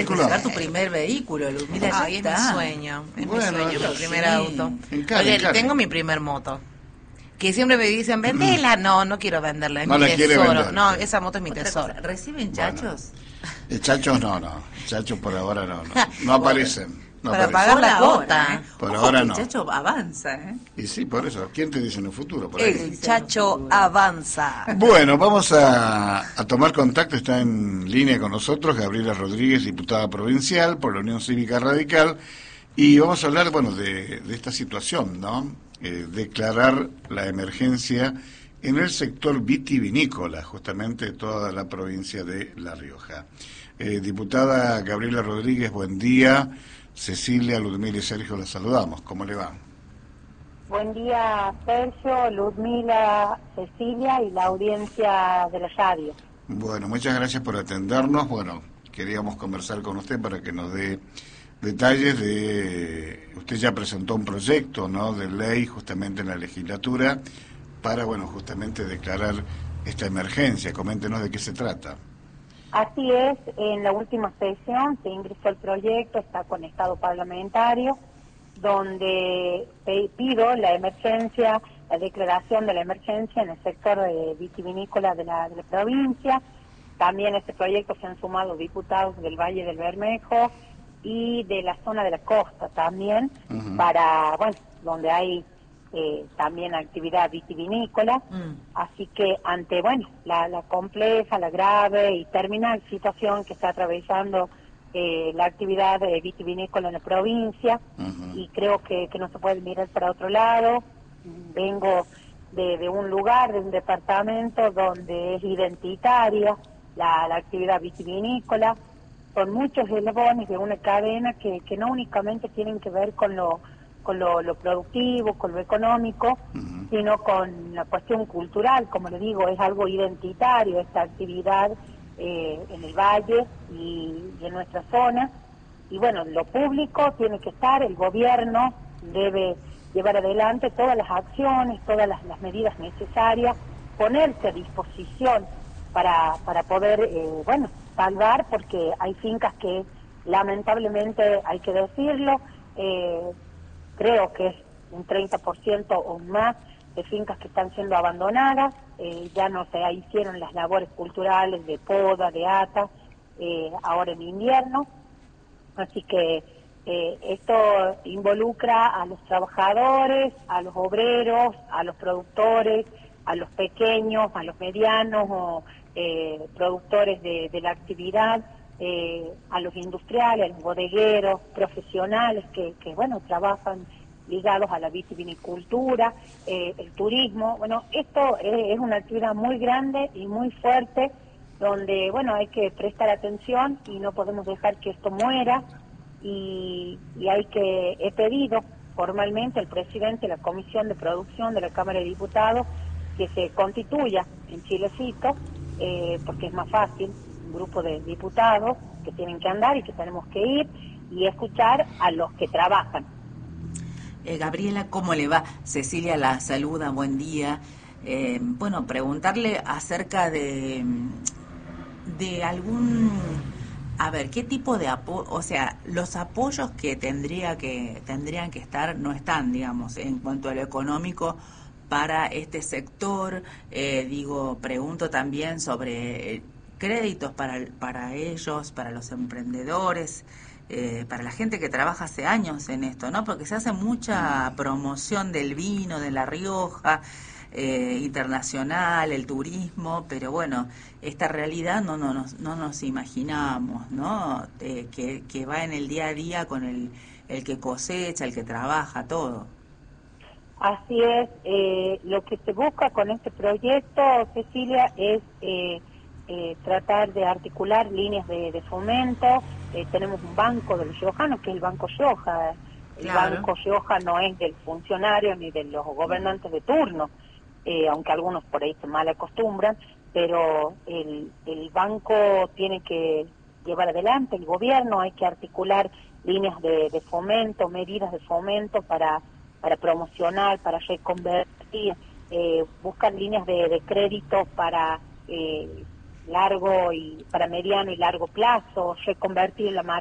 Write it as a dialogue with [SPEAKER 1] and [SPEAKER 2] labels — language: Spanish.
[SPEAKER 1] Sacar tu primer vehículo, Ludmila, ya
[SPEAKER 2] Ay, es mi
[SPEAKER 1] está.
[SPEAKER 2] sueño, es
[SPEAKER 1] Bueno,
[SPEAKER 2] mi sueño, mi primer
[SPEAKER 1] sí.
[SPEAKER 2] auto.
[SPEAKER 3] Encare,
[SPEAKER 2] Oye,
[SPEAKER 3] encare.
[SPEAKER 2] tengo mi primer moto. Que siempre me dicen, vendela. No quiero venderla, es
[SPEAKER 3] No
[SPEAKER 2] mi
[SPEAKER 3] la quiere
[SPEAKER 2] tesoro.
[SPEAKER 3] vender,
[SPEAKER 2] No,
[SPEAKER 3] sí.
[SPEAKER 2] esa moto es mi
[SPEAKER 1] Otra
[SPEAKER 2] tesoro.
[SPEAKER 1] cosa, ¿reciben
[SPEAKER 3] Bueno.
[SPEAKER 1] chachos?
[SPEAKER 3] Chachos no. Chachos por ahora no. No aparecen. No
[SPEAKER 2] Para
[SPEAKER 3] aparecen.
[SPEAKER 2] pagar la
[SPEAKER 1] Por
[SPEAKER 2] cuota.
[SPEAKER 1] ahora,
[SPEAKER 3] Por
[SPEAKER 1] Ojo
[SPEAKER 3] ahora
[SPEAKER 1] que
[SPEAKER 3] no.
[SPEAKER 1] el chacho avanza, ¿eh?
[SPEAKER 3] Y sí, por eso. ¿Quién te dice en el futuro? Por ahí.
[SPEAKER 2] El chacho avanza.
[SPEAKER 3] Bueno, vamos a tomar contacto. Está en línea con nosotros Gabriela Rodríguez, diputada provincial por la Unión Cívica Radical, y vamos a hablar, bueno, de esta situación, ¿no? Declarar la emergencia en el sector vitivinícola, justamente de toda la provincia de La Rioja. Diputada Gabriela Rodríguez, buen día. Cecilia, Ludmila y Sergio, la saludamos. ¿Cómo le va?
[SPEAKER 4] Buen día, Sergio, Ludmila, Cecilia y la audiencia de la radio.
[SPEAKER 3] Bueno, muchas gracias por atendernos. Bueno, queríamos conversar con usted para que nos dé detalles de... Usted ya presentó un proyecto, ¿no?, de ley justamente en la legislatura para, bueno, justamente declarar esta emergencia. Coméntenos de qué se trata.
[SPEAKER 4] Así es, en la última sesión se ingresó el proyecto, está con estado parlamentario, donde pido la emergencia, la declaración de la emergencia en el sector vitivinícola de la provincia. También a este proyecto se han sumado diputados del Valle del Bermejo y de la zona de la costa también, para, bueno, donde hay también actividad vitivinícola. Así que ante, bueno, la compleja, la grave y terminal situación que está atravesando la actividad vitivinícola en la provincia, y creo que no se puede mirar para otro lado. Vengo de un lugar, de un departamento donde es identitaria la actividad vitivinícola. Son muchos eslabones de una cadena que no únicamente tienen que ver con lo productivo, con lo económico, sino con la cuestión cultural. Como le digo, es algo identitario esta actividad en el valle y en nuestra zona. Y bueno, lo público tiene que estar, el gobierno debe llevar adelante todas las acciones, todas las medidas necesarias, ponerse a disposición para poder, bueno, salvar, porque hay fincas que lamentablemente, hay que decirlo, creo que es un 30% o más de fincas que están siendo abandonadas. Ya no se hicieron las labores culturales de poda, de ata, ahora en invierno. Así que esto involucra a los trabajadores, a los obreros, a los productores, a los pequeños, a los medianos o productores de la actividad, a los industriales, a los bodegueros, profesionales que bueno, trabajan ligados a la vitivinicultura, el turismo. Bueno, esto es una actividad muy grande y muy fuerte, donde, bueno, hay que prestar atención y no podemos dejar que esto muera, y he pedido formalmente al presidente de la Comisión de Producción de la Cámara de Diputados que se constituya en Chilecito, porque es más fácil, un grupo de diputados que tienen que andar y que tenemos que ir y escuchar a los que trabajan.
[SPEAKER 1] Gabriela, ¿cómo le va? Cecilia la saluda, buen día. Bueno, preguntarle acerca de algún, a ver, qué tipo de apoyo, o sea, los apoyos que tendrían que estar no están, digamos, en cuanto a lo económico para este sector. Pregunto también sobre créditos para ellos, para los emprendedores, para la gente que trabaja hace años en esto, ¿no? Porque se hace mucha promoción del vino de La Rioja, internacional, el turismo, pero bueno, esta realidad no nos imaginamos, ¿no? Que va en el día a día con el que cosecha, el que trabaja, todo.
[SPEAKER 4] Así es, lo que se busca con este proyecto, Cecilia, es tratar de articular líneas de fomento. Tenemos un banco de los riojanos, que es el Banco Rioja. El
[SPEAKER 1] Claro.
[SPEAKER 4] Banco Rioja no es del funcionario ni de los gobernantes de turno, aunque algunos por ahí se mal acostumbran, pero el banco tiene que llevar adelante, el gobierno, hay que articular líneas de fomento, medidas de fomento para promocionar, para reconvertir, buscar líneas de crédito para largo y para mediano y largo plazo, reconvertir la